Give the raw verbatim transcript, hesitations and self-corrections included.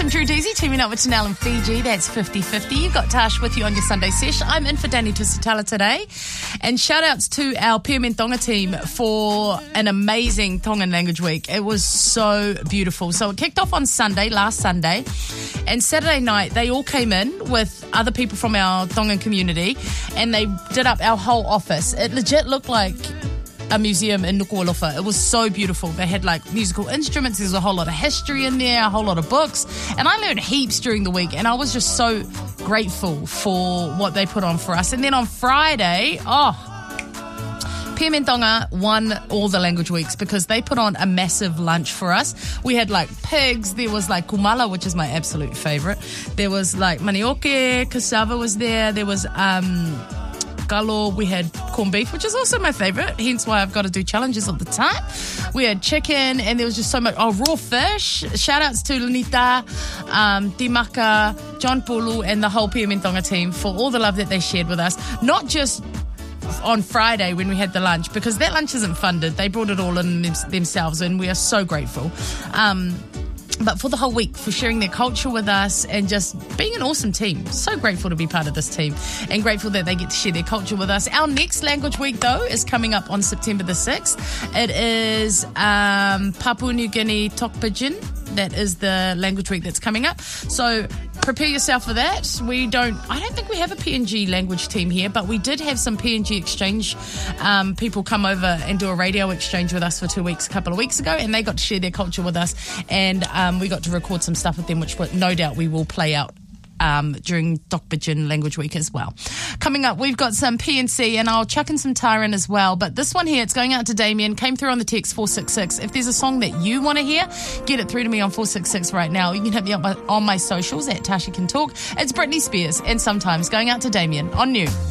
Kim Trudisi teaming up with Tanel and Fiji. That's fifty-fifty. You got Tash with you on your Sunday sesh. I'm in for Danny Tusitala today. And shout outs to our Pia Tonga team for an amazing Tongan Language Week. It was so beautiful. So it kicked off on Sunday, last Sunday. And Saturday night, they all came in with other people from our Tongan community and they did up our whole office. It legit looked like a museum in Nuku'alofa. It was so beautiful. They had like musical instruments. There's a whole lot of history in there, a whole lot of books. And I learned heaps during the week and I was just so grateful for what they put on for us. And then on Friday, oh, Pia Tonga won all the language weeks because they put on a massive lunch for us. We had like pigs, there was like kumala, which is my absolute favourite. There was like manioke, cassava was there, there was um galo, we had corned beef, which is also my favourite, hence why I've got to do challenges all the time. We had chicken and there was just so much, oh, raw fish. Shout outs to Lenita, um, Dimaka, John Pulu and the whole Pia Tonga team for all the love that they shared with us. Not just on Friday when we had the lunch, because that lunch isn't funded. They brought it all in them- themselves and we are so grateful. Um, but for the whole week, for sharing their culture with us and just being an awesome team. So grateful to be part of this team and grateful that they get to share their culture with us. Our next language week, though, is coming up on September the sixth. It is um, Papua New Guinea Tokpajin. That is the language week that's coming up. So prepare yourself for that. We don't, I don't think we have a P N G language team here, but we did have some P N G exchange um, people come over and do a radio exchange with us for two weeks, a couple of weeks ago, and they got to share their culture with us, and um, we got to record some stuff with them, which no doubt we will play out Um, during Tokpajin Language Week as well. Coming up, we've got some P N C and I'll chuck in some Tyron as well. But this one here, it's going out to Damien, came through on the text four six six. If there's a song that you want to hear, get it through to me on four six six right now. You can hit me up on my socials at Tasha Can Talk. It's Britney Spears and Sometimes, going out to Damien on New.